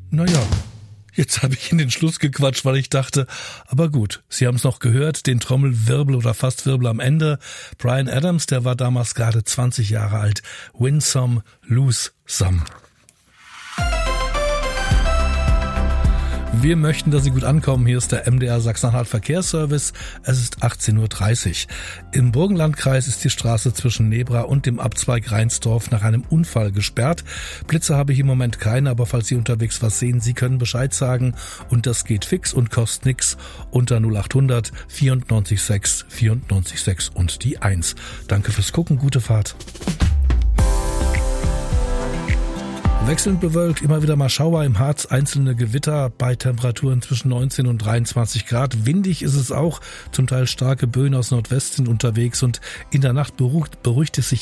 Naja, jetzt habe ich in den Schluss gequatscht, weil ich dachte, aber gut, Sie haben es noch gehört, den Trommelwirbel oder Fastwirbel am Ende. Bryan Adams, der war damals gerade 20 Jahre alt. Win some, lose some. Wir möchten, dass Sie gut ankommen. Hier ist der MDR Sachsen-Anhalt Verkehrsservice. Es ist 18.30 Uhr. Im Burgenlandkreis ist die Straße zwischen Nebra und dem Abzweig Reinsdorf nach einem Unfall gesperrt. Blitze habe ich im Moment keine, aber falls Sie unterwegs was sehen, Sie können Bescheid sagen. Und das geht fix und kostet nix unter 0800 94 6 94 6 und die 1. Danke fürs Gucken, gute Fahrt. Wechselnd bewölkt, immer wieder mal Schauer im Harz, einzelne Gewitter bei Temperaturen zwischen 19 und 23 Grad. Windig ist es auch, zum Teil starke Böen aus Nordwest sind unterwegs und in der Nacht beruhigt es sich